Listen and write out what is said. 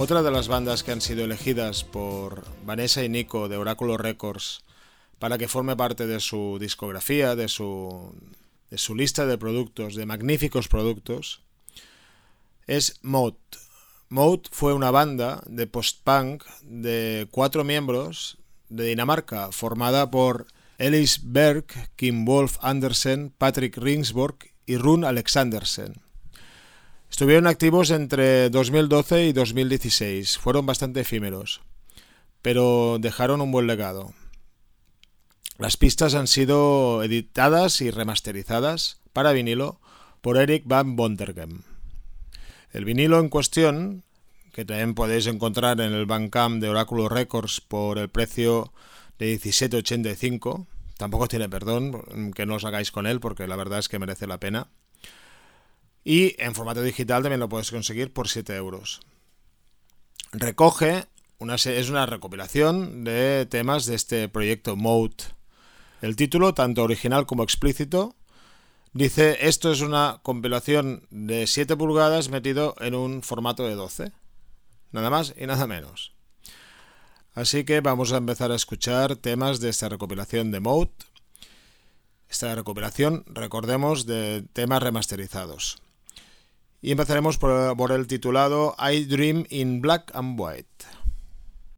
Otra de las bandas que han sido elegidas por Vanessa y Nico de Oráculo Records para que forme parte de su discografía, de su lista de productos, de magníficos productos, es Mode. Mode fue una banda de post-punk de 4 miembros de Dinamarca, formada por Ellis Berg, Kim Wolf Andersen, Patrick Ringsborg y Rune Alexandersen. Estuvieron activos entre 2012 y 2016, fueron bastante efímeros, pero dejaron un buen legado. Las pistas han sido editadas y remasterizadas para vinilo por Erik van Bontergem. El vinilo en cuestión, que también podéis encontrar en el Bandcamp de Oráculo Records por el precio de 17,85, tampoco tiene perdón, que no os hagáis con él porque la verdad es que merece la pena. Y en formato digital también lo puedes conseguir por 7 euros. Es una recopilación de temas de este proyecto Mode. El título, tanto original como explícito, dice: esto es una compilación de 7 pulgadas metido en un formato de 12. Nada más y nada menos. Así que vamos a empezar a escuchar temas de esta recopilación de Mode. Esta recopilación, recordemos, de temas remasterizados. Y empezaremos por el titulado I Dream in Black and White.